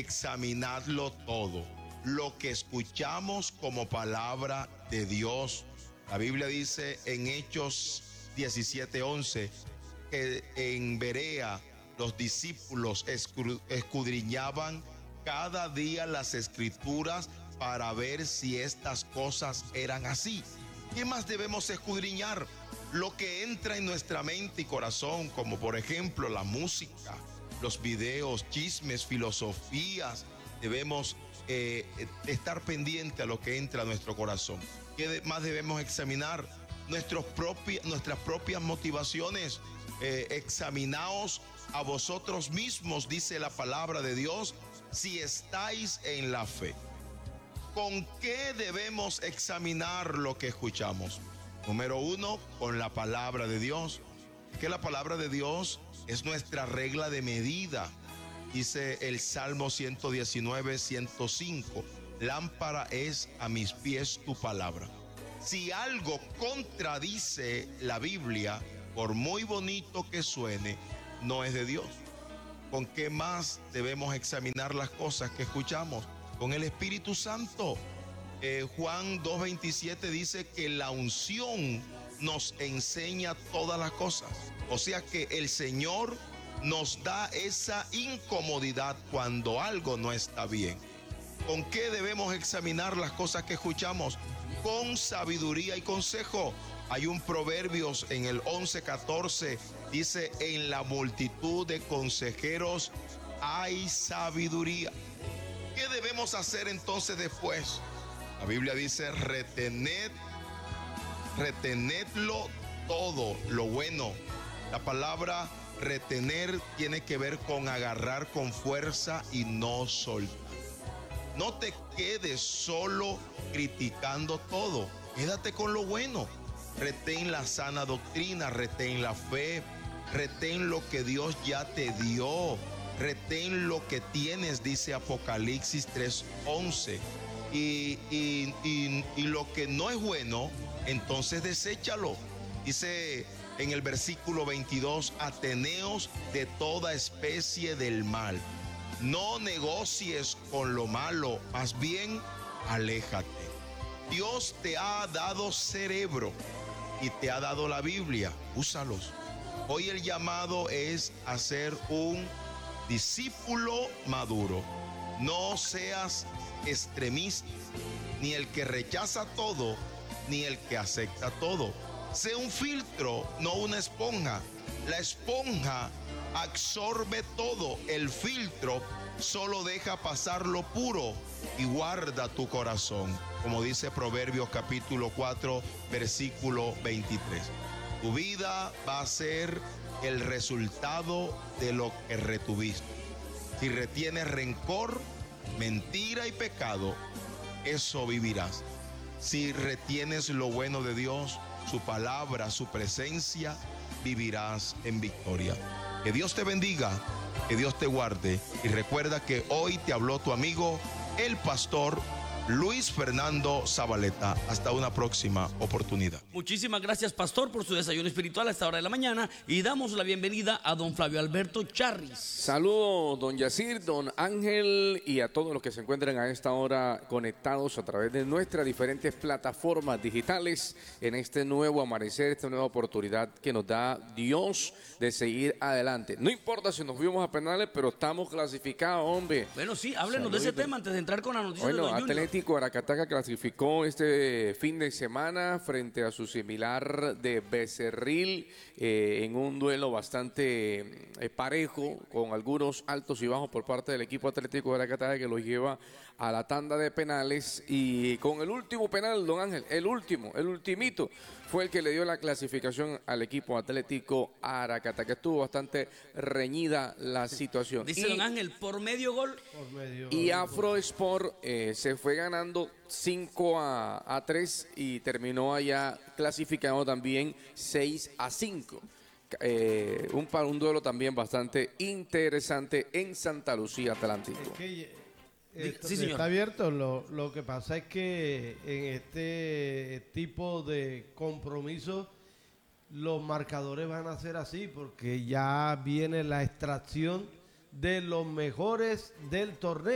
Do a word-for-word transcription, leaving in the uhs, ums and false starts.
examinadlo todo, lo que escuchamos como palabra de Dios. La Biblia dice en Hechos diecisiete once que en Berea los discípulos escudriñaban cada día las escrituras para ver si estas cosas eran así. ¿Qué más debemos escudriñar? Lo que entra en nuestra mente y corazón, como por ejemplo la música, los videos, chismes, filosofías. Debemos eh, estar pendientes a lo que entra a nuestro corazón. ¿Qué más debemos examinar? Nuestros propi- nuestras propias motivaciones. Eh, examinaos a vosotros mismos, dice la palabra de Dios, si estáis en la fe. ¿Con qué debemos examinar lo que escuchamos? Número uno, con la palabra de Dios. Que la palabra de Dios es nuestra regla de medida. Dice el Salmo ciento diecinueve, ciento cinco. Lámpara es a mis pies tu palabra. Si algo contradice la Biblia, por muy bonito que suene, no es de Dios. ¿Con qué más debemos examinar las cosas que escuchamos? Con el Espíritu Santo. Eh, Juan dos veintisiete dice que la unción nos enseña todas las cosas. O sea que el Señor nos da esa incomodidad cuando algo no está bien. ¿Con qué debemos examinar las cosas que escuchamos? Con sabiduría y consejo. Hay un Proverbios en el once catorce, dice, en la multitud de consejeros hay sabiduría. ¿Qué debemos hacer entonces después? La Biblia dice, retened, retenedlo todo, lo bueno. La palabra retener tiene que ver con agarrar con fuerza y no soltar. No te quedes solo criticando todo, quédate con lo bueno. Retén la sana doctrina, retén la fe, retén lo que Dios ya te dio, retén lo que tienes, dice Apocalipsis tres once. Y, y, y, y lo que no es bueno, entonces deséchalo. Dice en el versículo veintidós, ateneos de toda especie del mal. No negocies con lo malo, más bien aléjate. Dios te ha dado cerebro y te ha dado la Biblia, úsalos. Hoy el llamado es a ser un discípulo maduro. No seas extremista, ni el que rechaza todo, ni el que acepta todo. Sé un filtro, no una esponja. La esponja absorbe todo, el filtro solo deja pasar lo puro y guarda tu corazón, como dice Proverbios capítulo cuatro, versículo veintitrés. Tu vida va a ser el resultado de lo que retuviste. Si retienes rencor, mentira y pecado, eso vivirás. Si retienes lo bueno de Dios, su palabra, su presencia, vivirás en victoria. Que Dios te bendiga, que Dios te guarde, y recuerda que hoy te habló tu amigo, el pastor Luis Fernando Zabaleta. Hasta una próxima oportunidad. Muchísimas gracias, pastor, por su desayuno espiritual a esta hora de la mañana, y damos la bienvenida a don Flavio Alberto Charris. Saludos, don Yacir, don Ángel, y a todos los que se encuentran a esta hora conectados a través de nuestras diferentes plataformas digitales en este nuevo amanecer, esta nueva oportunidad que nos da Dios de seguir adelante. No importa si nos fuimos a penales, pero estamos clasificados, hombre. Bueno, sí, háblenos Saludos. de ese tema antes de entrar con la noticia bueno, de don Junior. Atlético Aracataca clasificó este fin de semana frente a su similar de Becerril eh, en un duelo bastante eh, parejo, con algunos altos y bajos por parte del equipo Atlético Aracataca, que los lleva a la tanda de penales, y con el último penal, don Ángel, el último, el ultimito, fue el que le dio la clasificación al equipo Atlético Aracataca. Estuvo bastante reñida la situación. Dice y, don Ángel, por medio gol. Por medio y gol. Afro Sport eh, se fue ganando cinco a tres y terminó allá clasificado también seis a cinco. Eh, un, un duelo también bastante interesante en Santa Lucía Atlántico. Es que, esto, sí, señor. Está abierto. Lo, lo que pasa es que en este tipo de compromisos los marcadores van a ser así, porque ya viene la extracción de los mejores del torneo.